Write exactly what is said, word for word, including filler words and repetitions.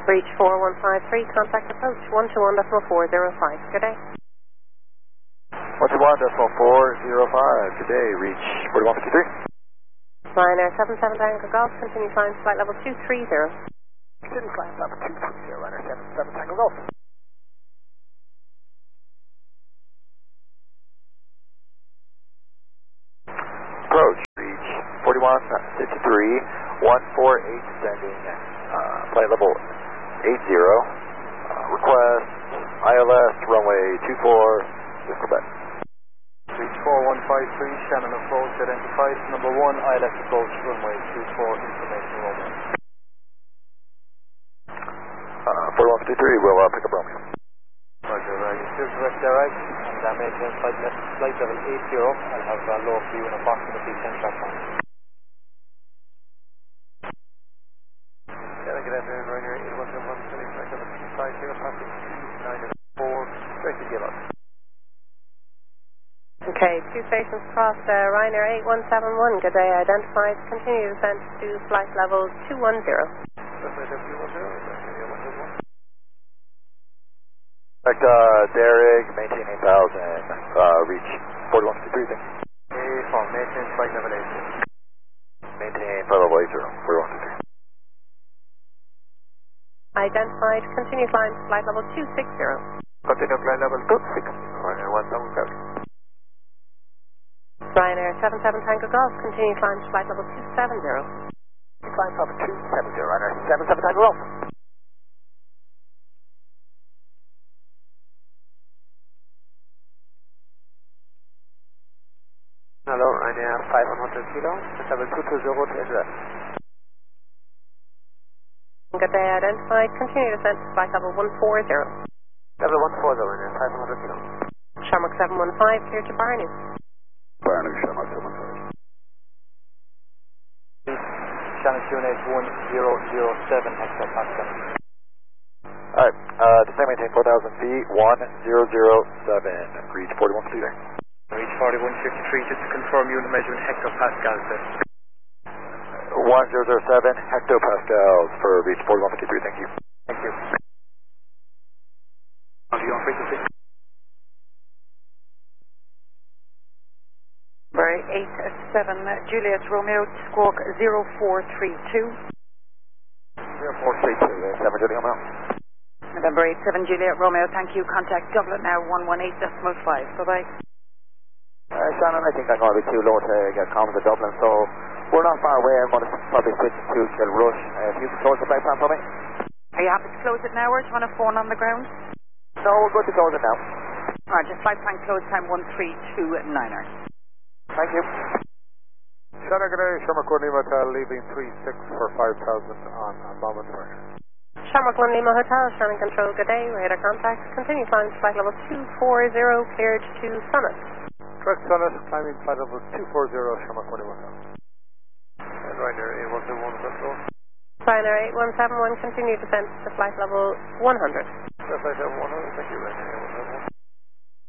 Reach four one five three, contact approach one two one point four zero five. Good day. one two one point four zero five, good day, reach forty-one fifty-three. Ryanair seven seven Tango Golf, continue flying flight level two three zero. Continue flying level two three zero, Ryanair seven seven Tango Golf. Approach, reach forty-one fifty-three, one four eight descending, uh, flight level eight zero, uh, request I L S runway two four, Quebec. Reach four one five three, Shannon approach identified, number one I L S approach runway two four, information Romeo. Uh, forty-one fifty-three, we'll uh, pick up Romeo. Roger, right, still direct direct, and uh, maintain flight, flight level eight zero, I'll have uh, low for you in approximately ten track time. Yeah, good afternoon, Ryanair eight one seven one, sending flight level two five zero, passing two nine four, straight to Gillard. Okay, two stations crossed, uh, Ryanair eight one seven one, good day, identified, continue descent to flight level two one zero. Correct, uh, Derek, maintain eight thousand, uh, reach forty-one fifty-three, thank you. A four, maintain flight level eight zero. Maintain flight level eight zero, forty-one fifty-three. Identified, continue flying flight level two six zero. Continue flight level two six, Ryanair one seven seven. Ryanair seven seven Tango Golf, continue flying flight level two seven zero. Flight level two seven zero, Ryanair seven seven Tango Golf. Hello, Ryanair five hundred kilo, level two two zero to address. Good day, identified, continue descent to flight level one four zero. Level one four zero, Ryanair five hundred kilo. Shamrock seven one five, clear to Barney. Barney, Shamrock seven one five. Shannon Q N H one zero zero seven, hectopascal. Alright, uh, descend maintain four thousand feet, one zero zero seven, reach forty-one fifty-three. Reach forty-one fifty-three, just to confirm unit measurement hectopascals there. one zero zero seven hectopascals for reach forty-one fifty-three, thank you. Thank you. Are you on frequency? Right, eight seven Juliet Romeo, squawk zero four three two. zero four three two, uh, seven Juliet Romeo. November eight seven Juliet Romeo, thank you. Contact Dublin now one one eight decimal five. Bye-bye. Uh, Shannon, I think I'm going to be too low to get comms to Dublin, so we're not far away. I'm going to probably switch to Kilrush. Uh, if you can close the flight plan for me? Are you happy to close it now, or do you want a phone on the ground? No, we're good to close it now. Alright, just flight plan close time one three two niner. Thank you. Shannon, good day, Shamrock one Lima Hotel, leaving three six for five thousand on a moment departure. Shamrock one Lima Hotel, Shannon Control, good day, radar contact, continue flying flight level two four zero, cleared to Summit. Correct, Summit, climbing flight level two four zero, Shamrock one Lima Hotel. And Ryanair eight one seven one, control. Ryanair eight one seven one, continue descent to flight level one hundred. Flight level one hundred, thank you, Ryanair eight one seven one.